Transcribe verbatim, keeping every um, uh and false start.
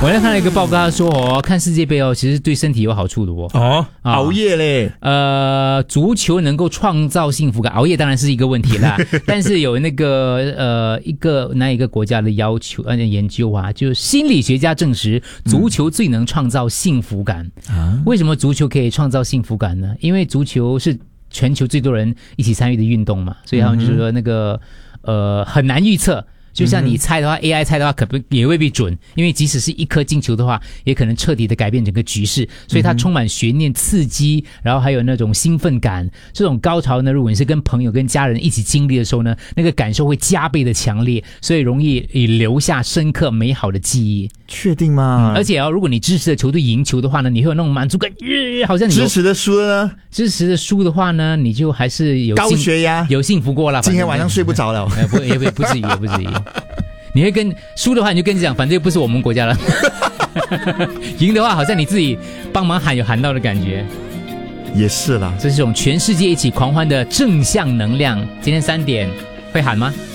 我在看了一个报告，他说哦，看世界杯哦，其实对身体有好处的哦。 哦， 啊熬夜嘞。 呃，足球能够创造幸福感，熬夜当然是一个问题啦。但是有那个呃一个哪一个国家的要求呃研究啊，就是心理学家证实，足球最能创造幸福感。 啊， 为什么足球可以创造幸福感呢？因为足球是全球最多人一起参与的运动嘛，所以他们就是说那个、呃很难预测。就像你猜的话、嗯、A I 猜的话可不也未必准，因为即使是一颗进球的话，也可能彻底的改变整个局势，所以它充满悬念、刺激，然后还有那种兴奋感。这种高潮呢，如果你是跟朋友、跟家人一起经历的时候呢，那个感受会加倍的强烈，所以容易留下深刻美好的记忆。 确定吗？ 嗯、而且哦，如果你支持的球队赢球的话呢，你会有那种满足感，呃、好像你支持的输了呢？ 支持的输的话呢，你就还是有高血压， 有幸福过了。 今天晚上睡不着了。 呃、不也不不至于，也不至于。你会跟输的话，你就跟你讲，反正又不是我们国家了。赢的话，好像你自己帮忙喊有喊到的感觉。 也是啦， 这是一种全世界一起狂欢的正向能量。今天三点会喊吗？